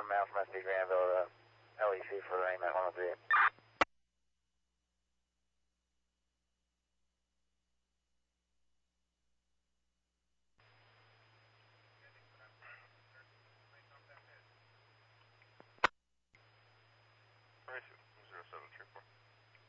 1 mile from SD Granville, LEC for Raymond 103.